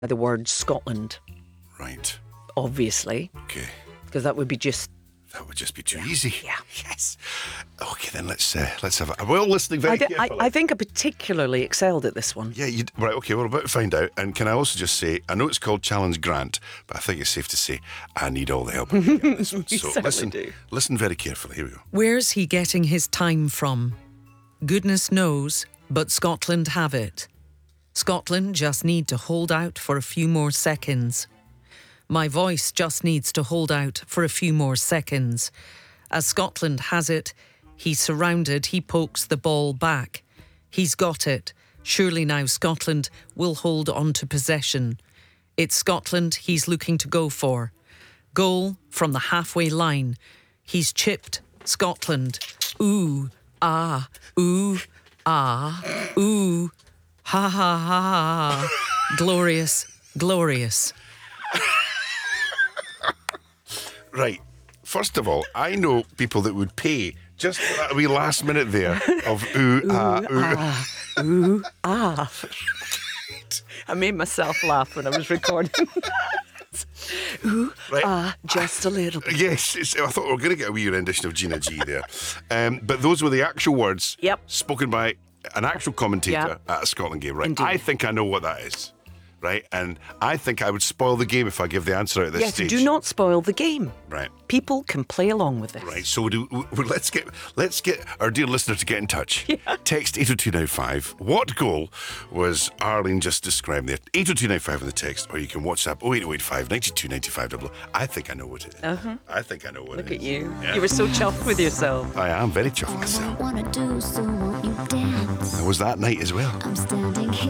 the word Scotland, Right. obviously, Okay. because that would be just... That would just be too easy. Yeah. Yes. Okay, then let's have a... We're all listening very carefully. I think I particularly excelled at this one. Yeah, right, okay, we're about to find out. And can I also just say, I know it's called Challenge Grant, but I think it's safe to say I need all the help I can get on this one. You So certainly listen very carefully. Here we go. Where's he getting his time from? Goodness knows, but Scotland have it. Scotland just need to hold out for a few more seconds. My voice just needs to hold out for a few more seconds. As Scotland has it, he's surrounded, he pokes the ball back. He's got it. Surely now Scotland will hold on to possession. It's Scotland he's looking to go for. Goal from the halfway line. He's chipped Scotland. Ooh, ah, ooh, ah, ooh, ha ha ha ha. Glorious, glorious. Right. First of all, I know people that would pay just for that wee last minute there of ooh, ah, ooh. Ooh, ah. I made myself laugh when I was recording. Ooh, Right. ah, just a little bit. Yes, I thought we were going to get a wee rendition of Gina G there. But those were the actual words spoken by an actual commentator at a Scotland game, right? Indeed. I think I know what that is, right? And I think I would spoil the game if I give the answer at this Yes, stage. do not spoil the game. Right. People can play along with this. Right, so let's get our dear listener to get in touch. Text 80295. What goal was Arlene just described there? 80295 in the text, or you can WhatsApp 08085 929500. I think I know what it is. I think I know what Look it at is. you. Yeah. You were so chuffed with yourself. I am very chuffed myself. Wanna do, so won't you dance? It was that night as well. I'm standing here.